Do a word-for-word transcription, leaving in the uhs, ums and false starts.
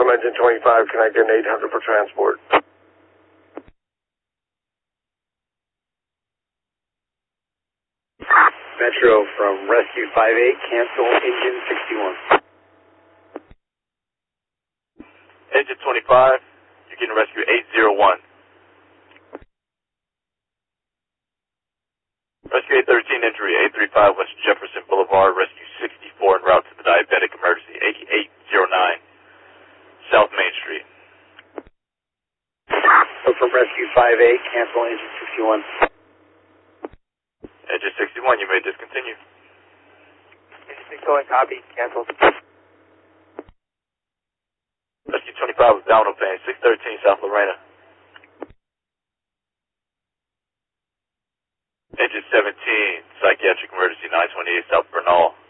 from engine twenty-five, connecting eight hundred for transport. Metro from Rescue five eight, cancel engine sixty-one. Engine twenty-five, you're getting rescue eight zero one. Rescue eight thirteen, injury eight three five West Jefferson Boulevard, rescue sixty-four en route to the diabetic emergency, eight zero nine South Main Street. So from Rescue five eight, cancel engine sixty-one. Engine sixty-one, you may discontinue. Engine sixty-one, copy, cancel. Rescue twenty-five, abdominal pain, six thirteen South Lorena. Engine seventeen, psychiatric emergency, nine twenty-eight South Bernal.